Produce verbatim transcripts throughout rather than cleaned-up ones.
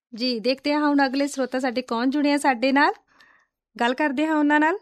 ਜੀ ਦੇਖਦੇ ਹਾਂ ਹੁਣ ਅਗਲੇ ਸਰੋਤਾ ਸਾਡੇ ਕੌਣ ਜੁੜੇ ਆ ਸਾਡੇ ਨਾਲ, ਗੱਲ ਕਰਦੇ ਹਾਂ ਉਹਨਾਂ ਨਾਲ।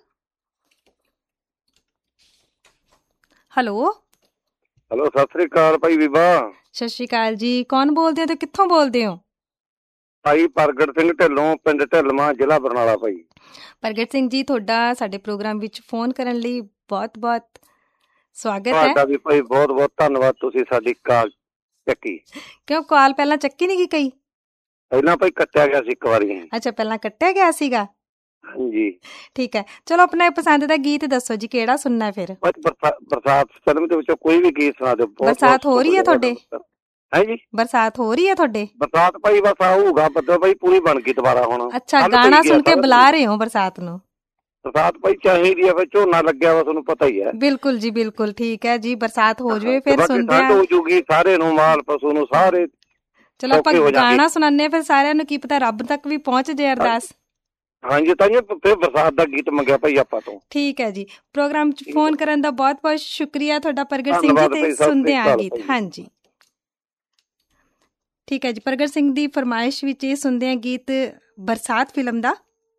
ਹੈਲੋ ਹੈਲੋ, ਸਤਿ ਸ੍ਰੀ ਅਕਾਲ ਭਾਈ ਬੀਬਾ। ਸਤਿ ਸ਼੍ਰੀ ਅਕਾਲ ਜੀ, ਕੌਣ ਬੋਲਦੇ ਹੋ ਤੇ ਕਿੱਥੋਂ ਬੋਲਦੇ ਹੋ? ਭਾਈ ਪ੍ਰਗਟ ਸਿੰਘ ਢਿੱਲੋਂ, ਪਿੰਡ ਢਿੱਲਵਾਂ, ਜ਼ਿਲ੍ਹਾ ਬਰਨਾਲਾ। ਭਾਈ ਪ੍ਰਗਟ ਸਿੰਘ ਜੀ, ਤੁਹਾਡਾ ਸਾਡੇ ਪ੍ਰੋਗਰਾਮ ਵਿੱਚ ਫੋਨ ਕਰਨ ਲਈ ਬਹੁਤ ਬਹੁਤ ਸਵਾਗਤ ਹੈ। ਤੁਹਾਡਾ ਵੀ ਭਾਈ ਬਹੁਤ ਬਹੁਤ ਧੰਨਵਾਦ, ਤੁਸੀਂ ਸਾਡੀ ਕਾਲ ਚੱਕੀ। ਕਿਉਂ ਕਾਲ ਪਹਿਲਾਂ ਚੱਕੀ ਨਹੀਂ ਗਈ? ਕਈ ਪਹਿਲਾਂ ਭਾਈ ਕੱਟਿਆ ਗਿਆ ਸੀ ਇੱਕ ਵਾਰੀ। ਅੱਛਾ, ਪਹਿਲਾਂ ਕੱਟਿਆ ਗਿਆ ਸੀਗਾ। ਹਾਂਜੀ ਠੀਕ ਹੈ, ਚਲੋ ਆਪਣਾ ਪਸੰਦ ਦਾ ਗੀਤ ਦੱਸੋ ਜੀ, ਕਿਹੜਾ ਸੁਣਨਾ ਫਿਰ? ਬਰਸਾਤ ਫਿਲਮ ਦੇ ਵਿੱਚੋਂ ਕੋਈ ਵੀ ਗੀਤ ਸੁਣਾ ਦਿਓ। ਬਰਸਾਤ ਹੋ ਰਹੀ ਹੈ ਤੁਹਾਡੇ? ਹੈ ਜੀ, ਬਰਸਾਤ ਹੋ ਰਹੀ ਹੈ ਤੁਹਾਡੇ? ਬਰਸਾਤ ਭਾਈ ਬਸ ਆਊਗਾ ਬੱਦਲ ਭਾਈ, ਪੂਰੀ ਬਣ ਗਈ ਦੁਬਾਰਾ ਹੁਣ। ਅੱਛਾ, ਗਾਣਾ ਸੁਣ ਕੇ ਬੁਲਾ ਰਹੇ ਹੋ ਬਰਸਾਤ ਨੂੰ? ਬਰਸਾਤ ਭਾਈ ਚਾਹੀਦੀ ਹੈ, ਫਿਰ ਝੋਨਾ ਲੱਗਿਆ ਵਾ, ਤੁਹਾਨੂੰ ਪਤਾ ਹੀ ਹੈ। ਬਿਲਕੁਲ ਜੀ ਬਿਲਕੁਲ, ਠੀਕ ਹੈ ਜੀ, ਬਰਸਾਤ ਹੋ ਜਾਵੇ ਫਿਰ ਸੁਣਦੇ ਹਾਂ। ਹੋ ਜੂਗੀ ਸਾਰੇ ਨੂੰ, ਮਾਲ ਪਸ਼ੂ ਨੂੰ ਸਾਰੇ। ਚਲੋ ਆਪਾਂ ਗਾਣਾ ਸੁਣਾਉਂਦੇ ਫਿਰ ਸਾਰਿਆਂ ਨੂੰ, ਕੀ ਪਤਾ ਰੱਬ ਤੱਕ ਵੀ ਪਹੁੰਚ ਜੇ ਅਰਦਾਸ। ਹਾਂਜੀ, ਤਾਂ ਫਿਰ ਬਰਸਾਤ ਦਾ ਗੀਤ ਮੰਗਿਆ ਭਾਈ ਆਪਾਂ ਤੋਂ। ਠੀਕ ਹੈ ਜੀ, ਪ੍ਰੋਗਰਾਮ ਚ ਫੋਨ ਕਰਨ ਦਾ ਬਹੁਤ ਬਹੁਤ ਸ਼ੁਕਰੀਆ ਤੁਹਾਡਾ ਪ੍ਰਗਟ ਸਿੰਘ ਜੀ, ਤੇ ਸੁਣਦੇ ਆ ਗੀਤ। ਹਾਂਜੀ ਠੀਕ ਹੈ ਜੀ, ਪ੍ਰਗਟ ਸਿੰਘ ਦੀ ਫਰਮਾਇਸ਼ ਵਿੱਚ ਇਹ ਸੁਣਦੇ ਆ ਗੀਤ ਬਰਸਾਤ ਫਿਲਮ ਦਾ।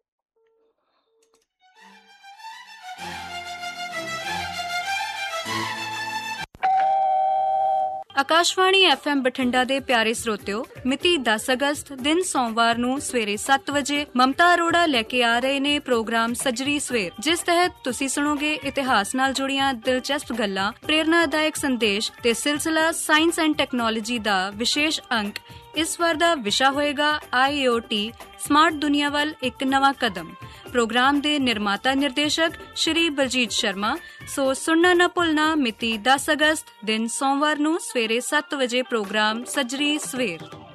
ਆਕਾਸ਼ਵਾਣੀ ਐਫ ਐਮ ਬਠਿੰਡਾ ਦੇ ਪਿਆਰੇ ਸਰੋਤਿਓ, ਮਿਤੀ ਦਸ ਅਗਸਤ ਦਿਨ ਸੋਮਵਾਰ ਨੂੰ ਸਵੇਰੇ ਸੱਤ ਵਜੇ ਮਮਤਾ ਅਰੋੜਾ ਲੈ ਕੇ ਆ ਰਹੇ ਨੇ ਪ੍ਰੋਗਰਾਮ ਸੱਜਰੀ ਸਵੇਰ, ਜਿਸ ਤਹਿਤ ਤੁਸੀਂ ਸੁਣੋਗੇ ਇਤਿਹਾਸ ਨਾਲ ਜੁੜੀਆਂ ਦਿਲਚਸਪ ਗੱਲਾਂ, ਪ੍ਰੇਰਨਾਦਾਇਕ ਸੰਦੇਸ਼ ਤੇ ਸਿਲਸਿਲਾ ਸਾਇੰਸ ਐਂਡ ਟੈਕਨੋਲੋਜੀ ਦਾ ਵਿਸ਼ੇਸ਼ ਅੰਕ। ਇਸ ਵਾਰ ਦਾ ਵਿਸ਼ਾ ਹੋਏਗਾ ਆਈ ਓ ਟੀ, ਸਮਾਰਟ ਦੁਨੀਆ ਵੱਲ ਇੱਕ ਨਵਾਂ ਕਦਮ। ਪ੍ਰੋਗਰਾਮ ਦੇ ਨਿਰਮਾਤਾ ਨਿਰਦੇਸ਼ਕ ਸ਼੍ਰੀ ਬਲਜੀਤ ਸ਼ਰਮਾ। ਸੋ ਸੁਣਨਾ ਨਾ ਭੁੱਲਣਾ, ਮਿਤੀ ਦਸ ਅਗਸਤ ਦਿਨ ਸੋਮਵਾਰ ਨੂੰ ਸਵੇਰੇ ਸੱਤ ਵਜੇ ਪ੍ਰੋਗਰਾਮ ਸੱਜਰੀ ਸਵੇਰ।